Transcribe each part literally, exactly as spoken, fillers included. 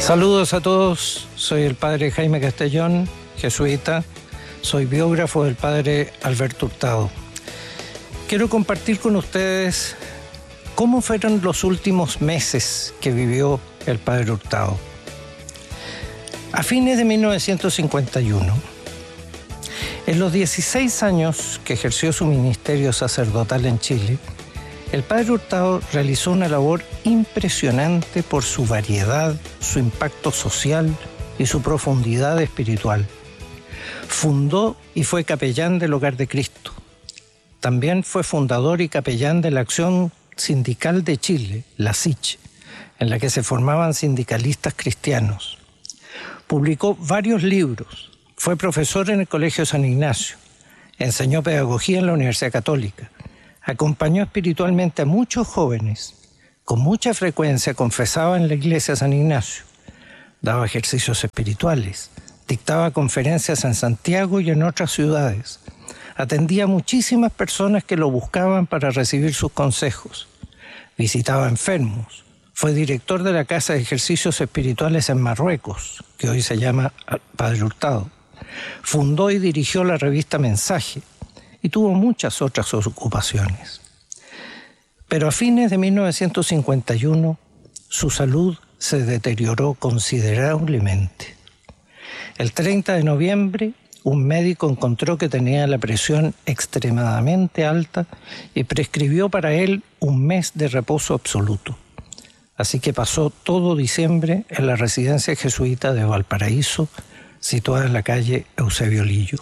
Saludos a todos, soy el padre Jaime Castellón, jesuita, soy biógrafo del padre Alberto Hurtado. Quiero compartir con ustedes cómo fueron los últimos meses que vivió el padre Hurtado. A fines de mil novecientos cincuenta y uno, en los dieciséis años que ejerció su ministerio sacerdotal en Chile, el padre Hurtado realizó una labor impresionante por su variedad, su impacto social y su profundidad espiritual. Fundó y fue capellán del Hogar de Cristo. También fue fundador y capellán de la Acción Sindical de Chile, la S I C H, en la que se formaban sindicalistas cristianos. Publicó varios libros, fue profesor en el Colegio San Ignacio, enseñó pedagogía en la Universidad Católica, acompañó espiritualmente a muchos jóvenes, con mucha frecuencia confesaba en la iglesia San Ignacio, daba ejercicios espirituales, dictaba conferencias en Santiago y en otras ciudades, atendía a muchísimas personas que lo buscaban para recibir sus consejos, visitaba enfermos, fue director de la Casa de Ejercicios Espirituales en Marruecos, que hoy se llama Padre Hurtado, fundó y dirigió la revista Mensaje, y tuvo muchas otras ocupaciones. Pero a fines de mil novecientos cincuenta y uno, su salud se deterioró considerablemente. El treinta de noviembre, un médico encontró que tenía la presión extremadamente alta y prescribió para él un mes de reposo absoluto. Así que pasó todo diciembre en la residencia jesuita de Valparaíso, situada en la calle Eusebio Lillo.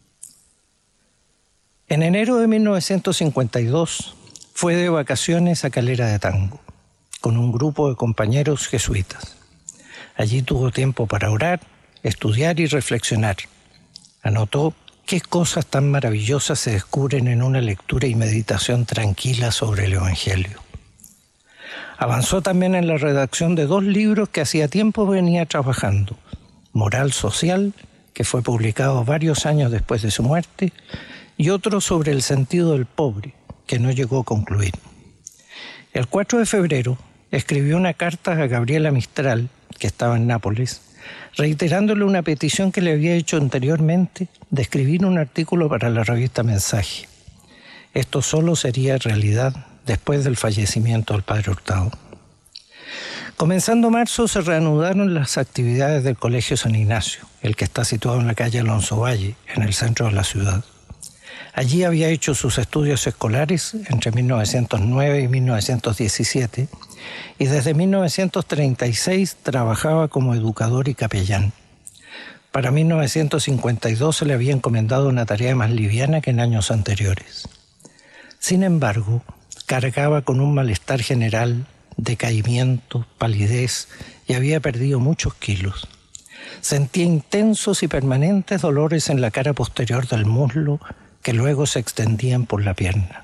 En enero de mil novecientos cincuenta y dos fue de vacaciones a Calera de Tango, con un grupo de compañeros jesuitas. Allí tuvo tiempo para orar, estudiar y reflexionar. Anotó qué cosas tan maravillosas se descubren en una lectura y meditación tranquila sobre el Evangelio. Avanzó también en la redacción de dos libros que hacía tiempo venía trabajando: Moral Social, que fue publicado varios años después de su muerte, y otro sobre el sentido del pobre, que no llegó a concluir. El cuatro de febrero escribió una carta a Gabriela Mistral, que estaba en Nápoles, reiterándole una petición que le había hecho anteriormente de escribir un artículo para la revista Mensaje. Esto solo sería realidad después del fallecimiento del padre Hurtado. Comenzando marzo se reanudaron las actividades del Colegio San Ignacio, el que está situado en la calle Alonso Valle, en el centro de la ciudad. Allí había hecho sus estudios escolares entre mil novecientos nueve y mil novecientos diecisiete y desde mil novecientos treinta y seis trabajaba como educador y capellán. Para mil novecientos cincuenta y dos se le había encomendado una tarea más liviana que en años anteriores. Sin embargo, cargaba con un malestar general, decaimiento, palidez y había perdido muchos kilos. Sentía intensos y permanentes dolores en la cara posterior del muslo que luego se extendían por la pierna.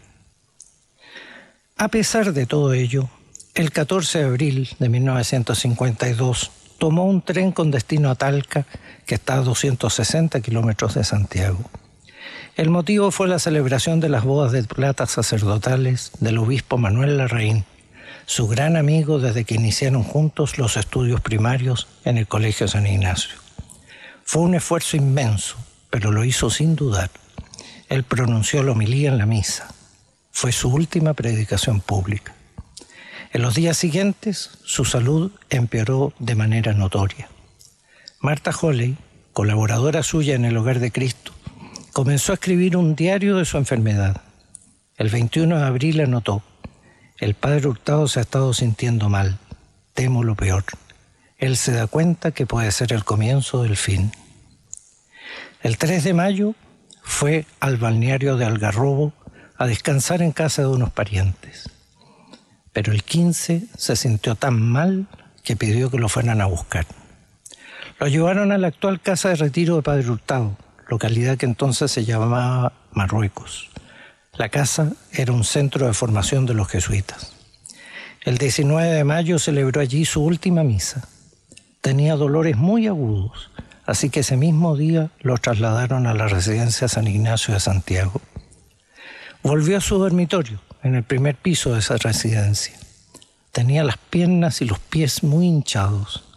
A pesar de todo ello, el catorce de abril de mil novecientos cincuenta y dos tomó un tren con destino a Talca, que está a doscientos sesenta kilómetros de Santiago. El motivo fue la celebración de las bodas de plata sacerdotales del obispo Manuel Larraín, su gran amigo desde que iniciaron juntos los estudios primarios en el Colegio San Ignacio. Fue un esfuerzo inmenso, pero lo hizo sin dudar. Él pronunció la homilía en la misa. Fue su última predicación pública. En los días siguientes, su salud empeoró de manera notoria. Marta Holley, colaboradora suya en el Hogar de Cristo, comenzó a escribir un diario de su enfermedad. El veintiuno de abril anotó: el padre Hurtado se ha estado sintiendo mal. Temo lo peor. Él se da cuenta que puede ser el comienzo del fin. El tres de mayo fue al balneario de Algarrobo a descansar en casa de unos parientes. Pero el quince se sintió tan mal que pidió que lo fueran a buscar. Lo llevaron a la actual casa de retiro de Padre Hurtado, localidad que entonces se llamaba Marruecos. La casa era un centro de formación de los jesuitas. El diecinueve de mayo celebró allí su última misa. Tenía dolores muy agudos, así que ese mismo día lo trasladaron a la residencia San Ignacio de Santiago. Volvió a su dormitorio, en el primer piso de esa residencia. Tenía las piernas y los pies muy hinchados.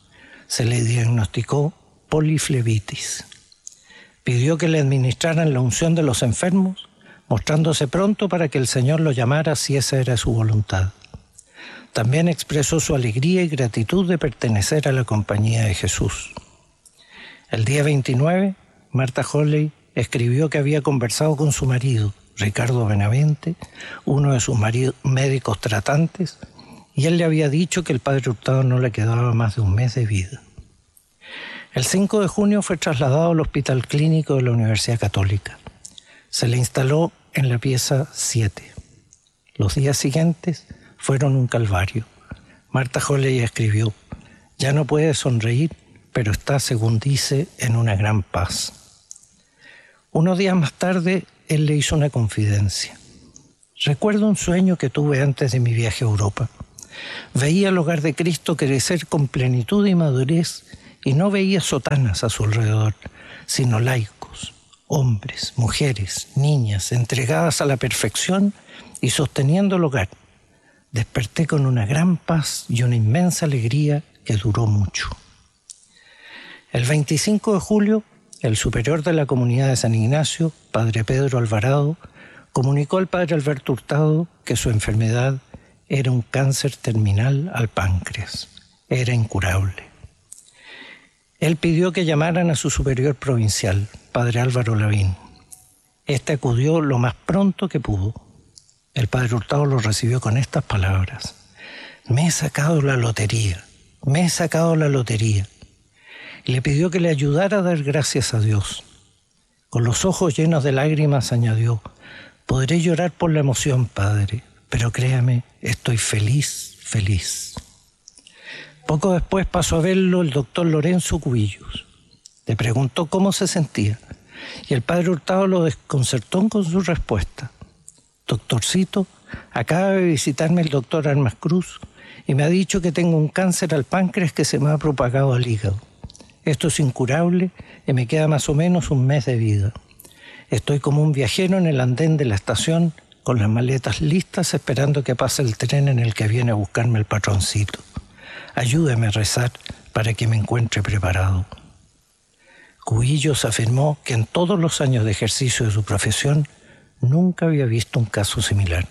Se le diagnosticó poliflebitis. Pidió que le administraran la unción de los enfermos, mostrándose pronto para que el Señor lo llamara si esa era su voluntad. También expresó su alegría y gratitud de pertenecer a la compañía de Jesús. El día veintinueve, Martha Holley escribió que había conversado con su marido, Ricardo Benavente, uno de sus médicos tratantes, y él le había dicho que el padre Hurtado no le quedaba más de un mes de vida. El cinco de junio fue trasladado al Hospital Clínico de la Universidad Católica. Se le instaló en la pieza siete. Los días siguientes fueron un calvario. Martha Holley escribió: ya no puede sonreír, pero está, según dice, en una gran paz. Unos días más tarde, él le hizo una confidencia. Recuerdo un sueño que tuve antes de mi viaje a Europa. Veía el hogar de Cristo crecer con plenitud y madurez y no veía sotanas a su alrededor, sino laicos, hombres, mujeres, niñas, entregadas a la perfección y sosteniendo el hogar. Desperté con una gran paz y una inmensa alegría que duró mucho. El veinticinco de julio, el superior de la comunidad de San Ignacio, padre Pedro Alvarado, comunicó al padre Alberto Hurtado que su enfermedad era un cáncer terminal al páncreas. Era incurable. Él pidió que llamaran a su superior provincial, padre Álvaro Lavín. Este acudió lo más pronto que pudo. El padre Hurtado lo recibió con estas palabras: me he sacado la lotería, me he sacado la lotería. Y le pidió que le ayudara a dar gracias a Dios. Con los ojos llenos de lágrimas añadió: podré llorar por la emoción, padre, pero créame, estoy feliz, feliz. Poco después pasó a verlo el doctor Lorenzo Cubillos. Le preguntó cómo se sentía y el padre Hurtado lo desconcertó con su respuesta: doctorcito, acaba de visitarme el doctor Armas Cruz y me ha dicho que tengo un cáncer al páncreas que se me ha propagado al hígado. Esto es incurable y me queda más o menos un mes de vida. Estoy como un viajero en el andén de la estación con las maletas listas esperando que pase el tren en el que viene a buscarme el patroncito. Ayúdeme a rezar para que me encuentre preparado. Cubillos afirmó que en todos los años de ejercicio de su profesión nunca había visto un caso similar.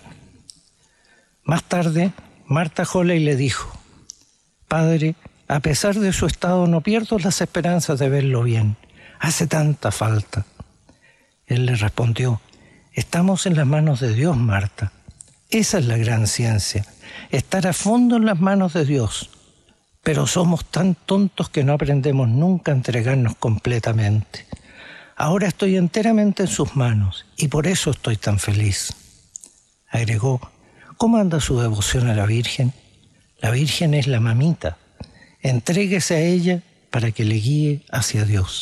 Más tarde, Martha Holley le dijo: padre, a pesar de su estado no pierdo las esperanzas de verlo bien. Hace tanta falta. Él le respondió: estamos en las manos de Dios, Marta. Esa es la gran ciencia, estar a fondo en las manos de Dios. Pero somos tan tontos que no aprendemos nunca a entregarnos completamente. Ahora estoy enteramente en sus manos y por eso estoy tan feliz. Agregó: ¿cómo anda su devoción a la Virgen? La Virgen es la mamita. Entréguese a ella para que le guíe hacia Dios.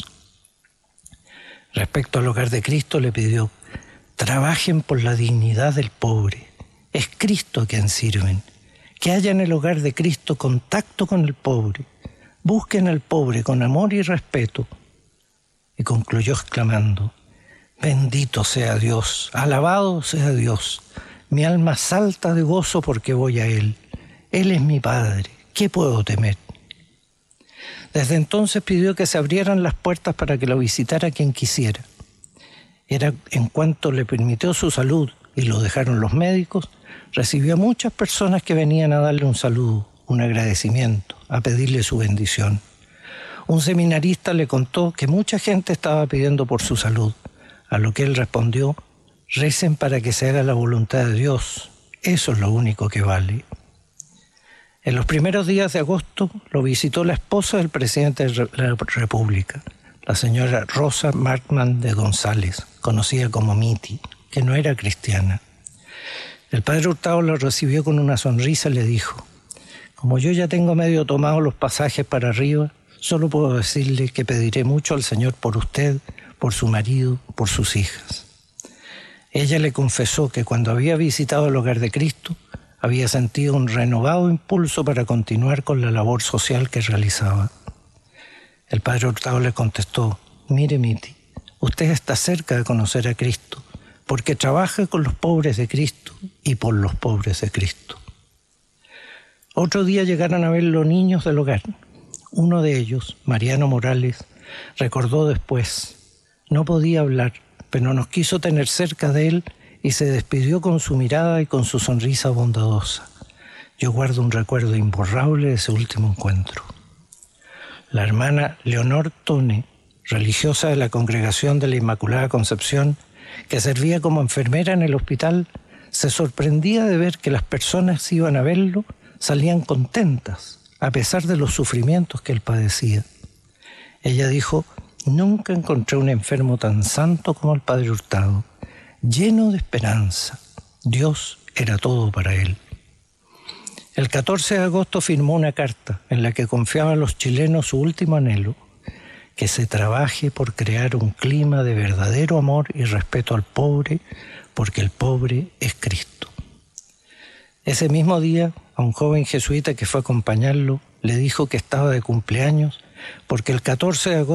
Respecto al hogar de Cristo le pidió: trabajen por la dignidad del pobre. Es Cristo a quien sirven. Que haya en el hogar de Cristo contacto con el pobre. Busquen al pobre con amor y respeto. Y concluyó exclamando: bendito sea Dios, alabado sea Dios. Mi alma salta de gozo porque voy a Él. Él es mi Padre. ¿Qué puedo temer? Desde entonces pidió que se abrieran las puertas para que lo visitara quien quisiera. Era en cuanto le permitió su salud y lo dejaron los médicos, recibió a muchas personas que venían a darle un saludo, un agradecimiento, a pedirle su bendición. Un seminarista le contó que mucha gente estaba pidiendo por su salud, a lo que él respondió: recen para que se haga la voluntad de Dios, eso es lo único que vale. En los primeros días de agosto lo visitó la esposa del presidente de la República, la señora Rosa Markman de González, conocida como Miti, que no era cristiana. El padre Hurtado lo recibió con una sonrisa y le dijo: como yo ya tengo medio tomado los pasajes para arriba, solo puedo decirle que pediré mucho al Señor por usted, por su marido, por sus hijas. Ella le confesó que cuando había visitado el hogar de Cristo, había sentido un renovado impulso para continuar con la labor social que realizaba. El padre Hurtado le contestó: mire, Miti, usted está cerca de conocer a Cristo, porque trabaja con los pobres de Cristo y por los pobres de Cristo. Otro día llegaron a ver los niños del hogar. Uno de ellos, Mariano Morales, recordó después: no podía hablar, pero nos quiso tener cerca de él y se despidió con su mirada y con su sonrisa bondadosa. Yo guardo un recuerdo imborrable de ese último encuentro. La hermana Leonor Tone, religiosa de la Congregación de la Inmaculada Concepción, que servía como enfermera en el hospital, se sorprendía de ver que las personas que iban a verlo salían contentas, a pesar de los sufrimientos que él padecía. Ella dijo: nunca encontré un enfermo tan santo como el padre Hurtado, lleno de esperanza. Dios era todo para él. El catorce de agosto firmó una carta en la que confiaba a los chilenos su último anhelo: que se trabaje por crear un clima de verdadero amor y respeto al pobre, porque el pobre es Cristo. Ese mismo día, a un joven jesuita que fue a acompañarlo, le dijo que estaba de cumpleaños porque el catorce de agosto